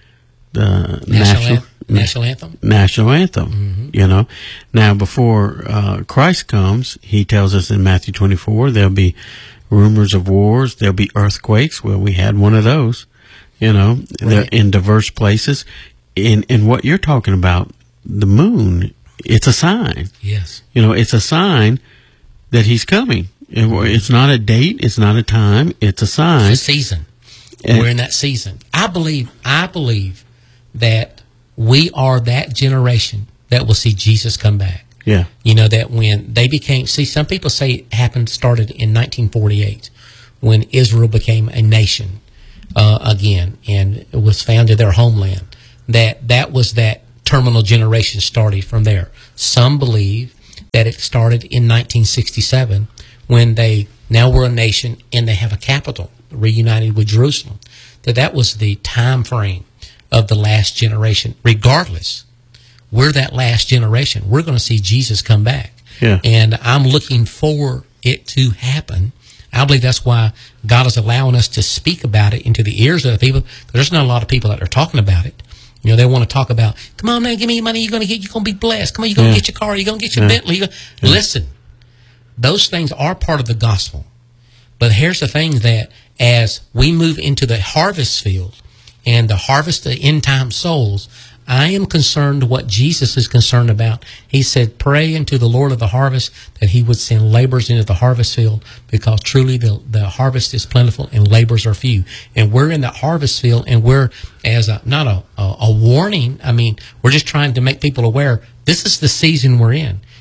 The National, national an- national anthem? national anthem. Mm-hmm. You know, now before uh, Christ comes, he tells us in Matthew twenty-four there'll be rumors of wars, there'll be earthquakes. Well, we had one of those. You know, they're Right. in diverse places. In in what you're talking about, the moon, it's a sign. Yes. You know, it's a sign that he's coming. It- It's not a date. It's not a time. It's a sign. It's a season. And- We're in that season. I believe, I believe that we are that generation that will see Jesus come back. Yeah. You know, that when they became, see, some people say it happened, started in nineteen forty-eight when Israel became a nation uh, again and it was founded their homeland. That that was that terminal generation started from there. Some believe that it started in nineteen sixty-seven when they now were a nation and they have a capital reunited with Jerusalem. That that was the time frame of the last generation. Regardless, we're that last generation. We're going to see Jesus come back. Yeah. And I'm looking for it to happen. I believe that's why God is allowing us to speak about it into the ears of the people. Because there's not a lot of people that are talking about it. You know, they want to talk about, come on, man, give me your money. You're going to get, you're going to be blessed. Come on, you're going to Yeah. get your car. You're going to get your Yeah. Bentley. You're gonna, Listen, those things are part of the gospel. But here's the thing, that as we move into the harvest field and the harvest of end time souls, I am concerned what Jesus is concerned about. He said, pray unto the Lord of the harvest that he would send laborers into the harvest field, because truly the, the harvest is plentiful and laborers are few. And we're in that harvest field, and we're, as a, not a, a, a warning, I mean, we're just trying to make people aware, this is the season we're in.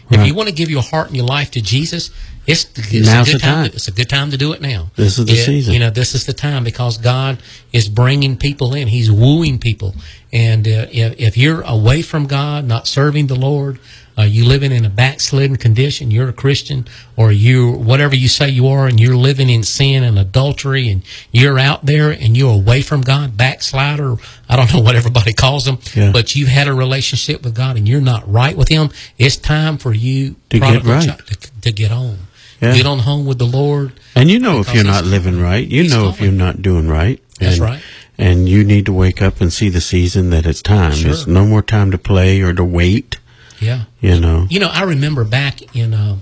If Right. you want to give your heart and your life to Jesus, it's, it's Now's a good the time. To, it's a good time to do it now. This is the It- season. You know, this is the time because God is bringing people in. He's wooing people. And uh, if, if you're away from God, not serving the Lord, uh, you living in a backslidden condition, you're a Christian, or you whatever you say you are, and you're living in sin and adultery, and you're out there and you're away from God, backslider, I don't know what everybody calls them, Yeah. but you've had a relationship with God and you're not right with Him, it's time for you To get prodigal right. child, to, to get home. Yeah. Get on home with the Lord. And you know if Because you're he's not living right. You He's know if calling. you're not doing right. That's And- right. And you need to wake up and see the season that it's time. Sure. There's no more time to play or to wait. Yeah. You know. You know, I remember back in uh,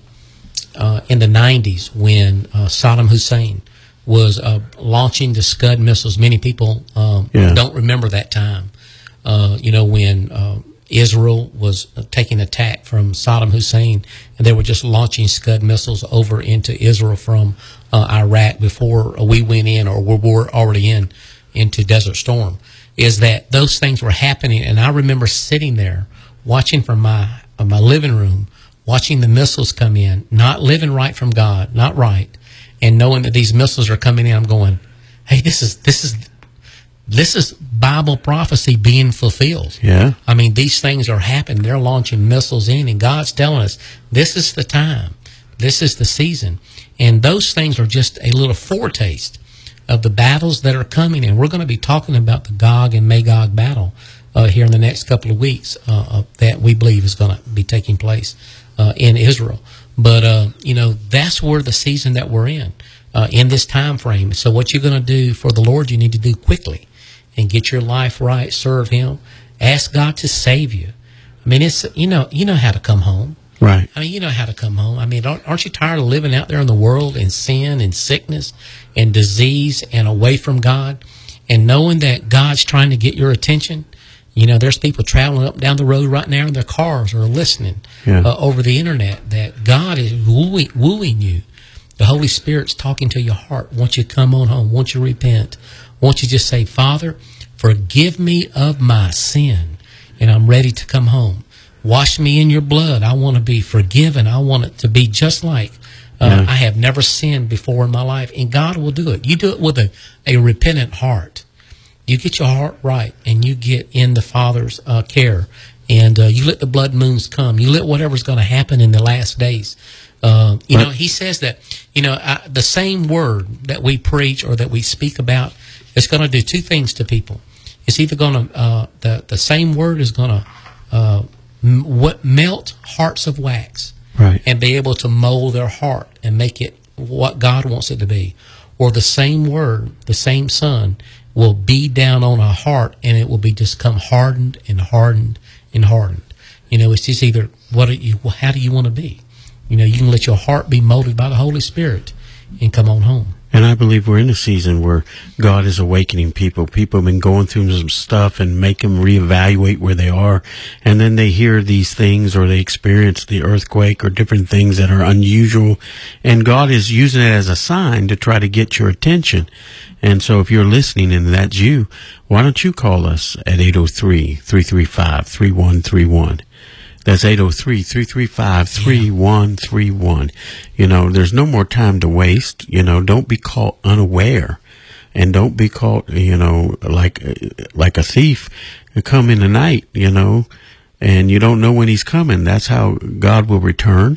uh, in the nineties when uh, Saddam Hussein was uh, launching the Scud missiles. Many people um, Yeah. don't remember that time. Uh, you know, when uh, Israel was uh, taking attack from Saddam Hussein, and they were just launching Scud missiles over into Israel from uh, Iraq before we went in, or we were already in into Desert Storm. Is that those things were happening, and I remember sitting there watching from my uh, my living room, watching the missiles come in, not living right from God, not right, and knowing that these missiles are coming in. I'm going, hey, this is this is this is Bible prophecy being fulfilled. Yeah. I mean, these things are happening. They're launching missiles in, and God's telling us this is the time, this is the season, and those things are just a little foretaste of the battles that are coming. And we're going to be talking about the Gog and Magog battle uh, here in the next couple of weeks uh, uh, that we believe is going to be taking place uh, in Israel. But uh, you know, that's where the season that we're in uh, in this time frame. So what you're going to do for the Lord, you need to do quickly and get your life right, serve Him, ask God to save you. I mean, it's you know you know how to come home. Right. I mean, you know how to come home. I mean, aren't, aren't you tired of living out there in the world in sin and sickness and disease and away from God, and knowing that God's trying to get your attention? You know, there's people traveling up down the road right now in their cars or listening Yeah. uh, over the internet that God is wooing, wooing you. The Holy Spirit's talking to your heart. Once you come on home, once you repent, once you just say, Father, forgive me of my sin, and I'm ready to come home. Wash me in your blood. I want to be forgiven. I want it to be just like uh, Yeah. I have never sinned before in my life. And God will do it. You do it with a, a repentant heart. You get your heart right, and you get in the Father's uh, care. And uh, you let the blood moons come. You let whatever's going to happen in the last days. Uh, you But- know, He says that, you know, I, the same word that we preach or that we speak about is going to do two things to people. It's either going to, uh, the, the same word is going to uh, m- what melt hearts of wax Right. and be able to mold their heart and make it what God wants it to be. Or the same word, the same Son, will be down on a heart, and it will be just come hardened and hardened and hardened. You know, it's just either what are you, how do you want to be? You know, you can let your heart be molded by the Holy Spirit and come on home. And I believe we're in a season where God is awakening people. People have been going through some stuff and make them reevaluate where they are. And then they hear these things, or they experience the earthquake or different things that are unusual. And God is using it as a sign to try to get your attention. And so if you're listening and that's you, why don't you call us at eight oh three, three three five, three one three one. That's eight oh three, three three five, three one three one. You know, there's no more time to waste. You know, don't be caught unaware. And don't be caught, you know, like like a thief come in the night, you know, and you don't know when he's coming. That's how God will return.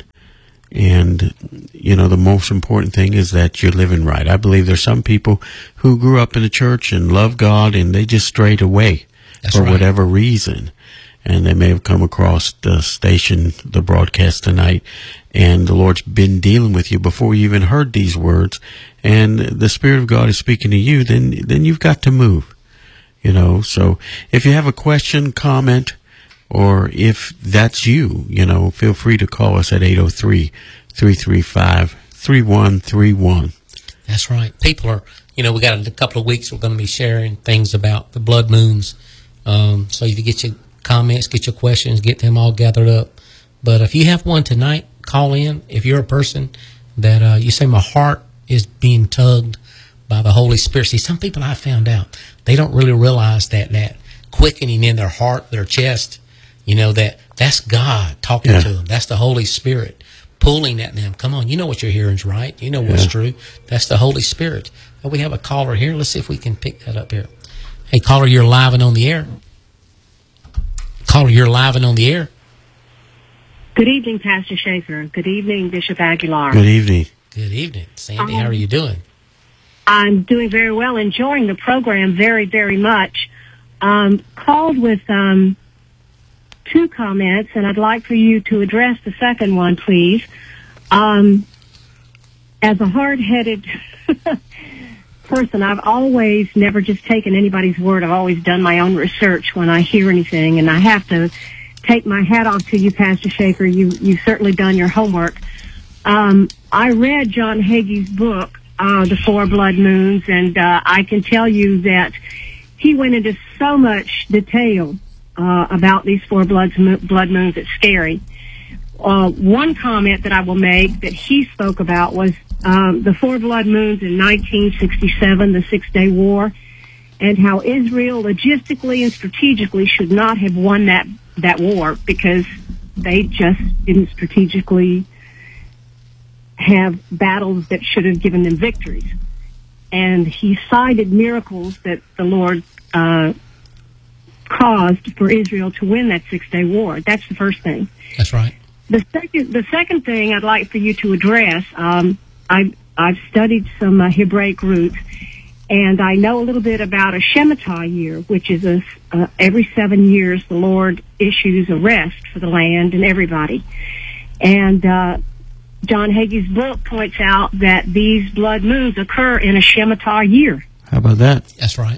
And, you know, the most important thing is that you're living right. I believe there's some people who grew up in the church and love God, and they just strayed away That's for right. whatever reason. And they may have come across the station, the broadcast tonight, and the Lord's been dealing with you before you even heard these words, and the Spirit of God is speaking to you, then then you've got to move. You know, so if you have a question, comment, or if that's you, you know, feel free to call us at eight oh three, three three five, three one three one. That's right. People are, you know, we got a couple of weeks we're going to be sharing things about the blood moons. Um, so if you get your comments, get your questions, get them all gathered up. But if you have one tonight, call in. If you're a person that uh, you say, my heart is being tugged by the Holy Spirit. See, some people I found out, they don't really realize that that quickening in their heart, their chest, You know, that that's God talking Yeah. to them. That's the Holy Spirit pulling at them. Come on, you know what you're hearing is right. You know what's Yeah. true. That's the Holy Spirit. Oh, we have a caller here. Let's see if we can pick that up here. Hey, caller, you're live and on the air. Caller, you're live and on the air. Good evening, Pastor Schaefer. Good evening, Bishop Aguilar. Good evening. Good evening, Sandy. How are you doing? I'm doing very well, enjoying the program very, very much. Um, called with um, two comments, and I'd like for you to address the second one, please. Um, as a hard-headed person, I've always never just taken anybody's word. I've always done my own research when I hear anything, and I have to take my hat off to you, Pastor Schaefer. You, you've certainly done your homework. Um, I read John Hagee's book, uh, The Four Blood Moons, and uh, I can tell you that he went into so much detail uh, about these four blood, blood moons. It's scary. Uh, one comment that I will make that he spoke about was um, the four blood moons in nineteen sixty-seven, the Six-Day War, and how Israel logistically and strategically should not have won that, that war because they just didn't strategically have battles that should have given them victories. And he cited miracles that the Lord uh, caused for Israel to win that Six-Day War. That's the first thing. That's right. The second, the second thing I'd like for you to address, um, I, I've studied some uh, Hebraic roots, and I know a little bit about a Shemitah year, which is a, uh, every seven years the Lord issues a rest for the land and everybody. And uh, John Hagee's book points out that these blood moons occur in a Shemitah year. How about that? That's right.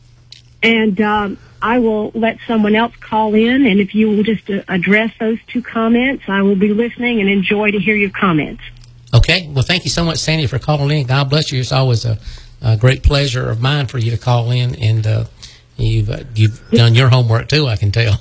And um, I will let someone else call in, and if you will just uh, address those two comments, I will be listening and enjoy to hear your comments. Okay. Well, thank you so much, Sandy, for calling in. God bless you. It's always a, a great pleasure of mine for you to call in, and uh, you've uh, you've done your homework too, I can tell.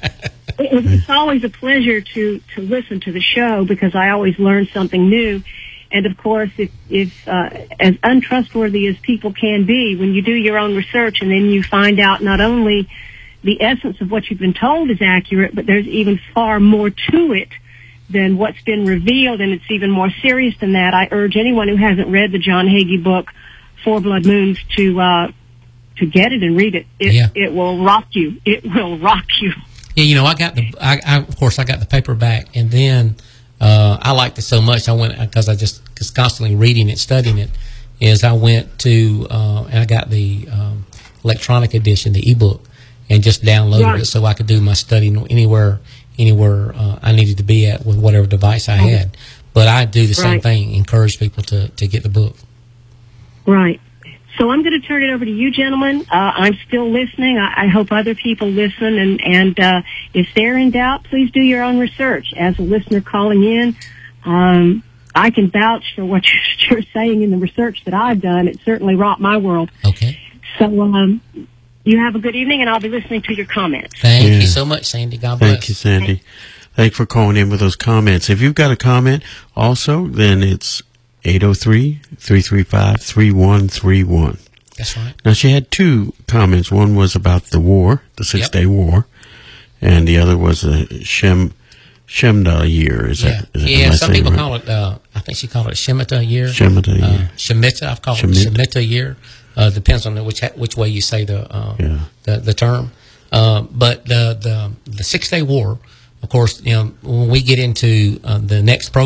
It's always a pleasure to, to listen to the show because I always learn something new. And, of course, if, if uh, as untrustworthy as people can be, when you do your own research and then you find out not only the essence of what you've been told is accurate, but there's even far more to it than what's been revealed, and it's even more serious than that, I urge anyone who hasn't read the John Hagee book, Four Blood Moons, to uh, to get it and read it. It, Yeah. it will rock you. It will rock you. Yeah, you know, I got the, I, I of course, I got the paperback, and then uh, I liked it so much, I went, because I just was constantly reading it, studying it, is I went to, uh, and I got the um, electronic edition, the ebook, and just downloaded Right. it so I could do my study anywhere, anywhere uh, I needed to be at with whatever device I had. But I do the same Right. thing, encourage people to, to get the book. Right. So I'm going to turn it over to you, gentlemen. Uh, I'm still listening. I, I hope other people listen. And, and uh, if they're in doubt, please do your own research. As a listener calling in, um, I can vouch for what you're saying in the research that I've done. It certainly rocked my world. Okay. So um, you have a good evening, and I'll be listening to your comments. Thank Yeah. you so much, Sandy. God bless. Thank you, Sandy. Thank you for calling in with those comments. If you've got a comment also, then it's eight oh three, three three five, three one three one. That's right. Now, she had two comments. One was about the war, the Six-Day War, and the other was the Shem, Shemda year. Is Yeah, that, is that yeah. am I Some saying people right? call it. Uh, I think she called it Shemitah year. Shemitah Uh, year. Shemitah. I've called Shemitah. it Shemitah year. Uh, depends on the, which which way you say the uh, Yeah. the, the term. Uh, but the the the Six Day War, of course, you know, when we get into uh, the next program.